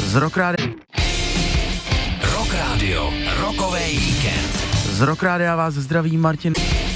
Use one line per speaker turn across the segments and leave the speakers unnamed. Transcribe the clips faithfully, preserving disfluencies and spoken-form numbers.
Z Rock Rádia.
Rock Radio, rokovej víkend.
Z Rock Rádia vás zdraví Martin.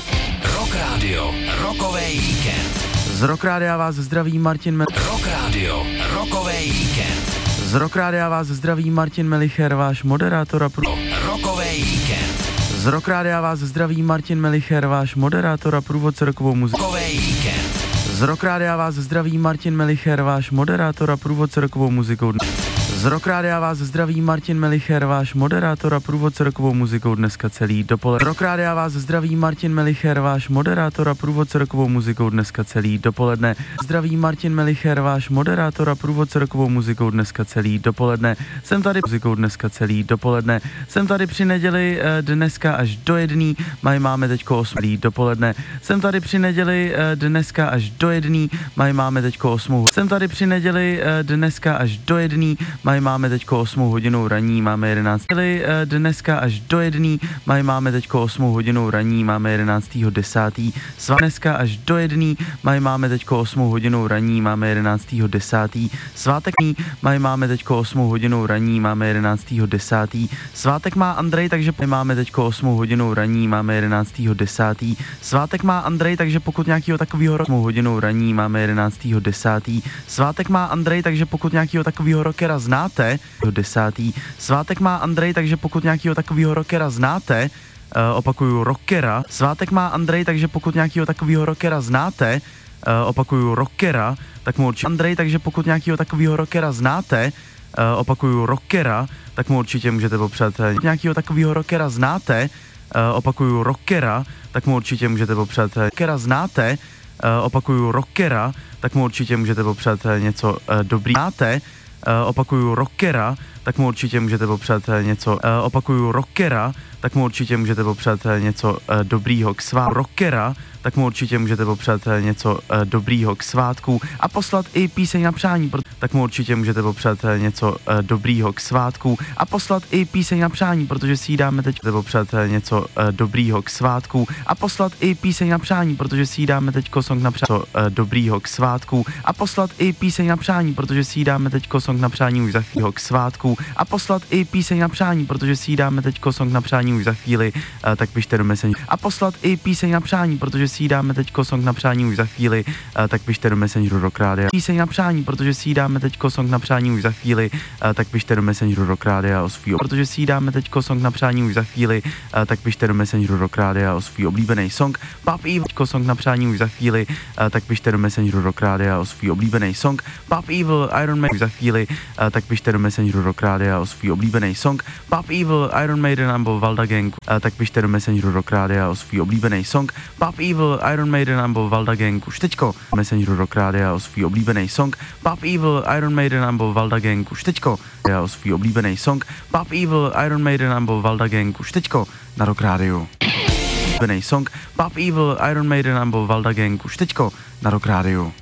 Rock Radio, rokovej víkend.
Z Rock Rádia vás zdraví Martin. Me-
Rock Radio, rokovej víkend.
Z Rock Rádia vás zdraví Martin Melicher, váš moderátor a prů...
Rokovej víkend.
Z Rock Rádia vás zdraví Martin Melicher, váš moderátor a průvodce rokovou muziku.
Rokovej víkend.
Z Rock Rádia vás zdraví Martin Melicher, váš moderátor a průvodce rokovou muzikou. Z Rock Rádia vás zdraví Martin Melicher, váš moderátor a průvodce rokovou muzikou dneska celý dopoledne. Z Rock Rádia vás zdraví Martin Melicher, váš moderátor a průvodce rokovou muzikou dneska celý dopoledne. Zdraví Martin Melicher, váš moderátor a průvodce rokovou muzikou dneska celý dopoledne. Jsem tady muzikou dneska celý dopoledne. Jsem tady při neděli dneska až do jedný, maj máme teďko osmý dopoledne. Jsem tady při neděli dneska až do jedný, maj máme teďko osmou. Jsem tady při neděli dneska až do jedný, maj máme teďko osmou hodinou raní, máme jedenáct. Dneska až do jedný, maj máme teďko osmou hodinou raní, máme jedenáctého desátého Svá dneska až do jedný, maj máme teďko osmou hodinou raní, máme jedenáctého desátého Svátek maj máme teďko osmou hodinou raní, máme jedenáctého desátého Svátek má Andrej, takže máme teďko osmou hodinou raní, máme jedenáctého desátého Svátek má Andrej, takže pokud nějakýho takovýho osmou hodinou raní, máme jedenáctého desátého Svátek má Andrej, takže pokud nějakýho takovýho rockera znáte, desátý Svátek má Andrej, takže pokud nějakýho takovýho rockera znáte, uh, opakuju rockera, svátek má Andrej, takže pokud nějakýho takovýho rockera znáte, uh, opakuju rockera, tak mu určitě Andrej, takže pokud nějakýho takovýho rockera znáte, uh, opakuju rockera, tak mu určitě můžete popřát uh, nějakýho takovýho rockera znáte, uh, opakuju rockera, tak mu určitě můžete popřát uh, rockera znáte, uh, opakuju rockera, tak mu určitě můžete popřát uh, něco uh, dobrý znáte, Uh, opakuju rockera, tak mu určitě můžete popřát uh, něco, uh, opakuju rockera, tak mu určitě můžete popřát uh, něco uh, dobrýho k svátku, rockera, tak mu určitě můžete popřát uh, něco uh, dobrýho k svátku a poslat i píseň na přání, pro, tak mu určitě můžete popřát uh, něco uh, dobrýho k svátku a poslat i píseň na přání, protože si ji dáme teď, popřát uh, něco uh, dobrýho k svátku a poslat i píseň na přání, protože si ji dáme teďko song na přání, uh, dobrýho k svátku a poslat i píseň na přání, protože si ji dáme teďko song na přání už za chvíli k svátku a poslat i píseň na přání, protože si ji dáme teďko song na přání už za chvíli, uh, tak pište do Messenger a poslat i píseň na přání, protože si ji dáme teďko song na přání už za chvíli, uh, tak pište do Messengeru Rock Rádia. Píseň na přání, protože si ji dáme teďko song na přání už za chvíli, uh, tak pište do Messengeru Rock Rádia o svý, protože si ji dáme teďko song na přání už za chvíli, uh, tak pište do Messengeru Rock Rádia o svý oblíbený song. Pap Evil teďko song na přání už za chvíli, uh, tak pište do Messengeru Rock Rádia o svý oblíbený song. Pap Evil Iron Man už za chvíli, uh, tak pište do Messengeru Rock Rádia o svý oblíbený song. Pap Evil Iron Maiden nebo Valda Gang, uh, tak pište do Messengeru Rock Rádia o svý oblíbený song. Pap Evil Iron Maiden nebo Valda Gang už teďko Messengeru Rock Rádia o svý oblíbený song. Pap Evil Iron Maiden nebo Valda Gang už teďko o svý oblíbený song. Pap Evil Iron Maiden nebo Valda Gang už teďko na Rock Rádiu. Oblíbený song. Pap Evil Iron Maiden nebo Valda Gang už teďko na Rock Rádiu.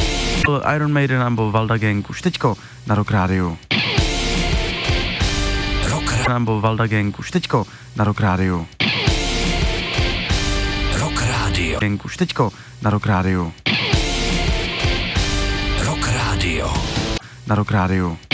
Iron Maiden nebo Valda Gang už teďko na Rock Rádiu.
Rock
nebo Valda Gang už teďko na Rock Rádiu.
Rock Radio.
Gang už teďko na Rock Rádiu.
Rock Radio.
Na Rock Rádiu.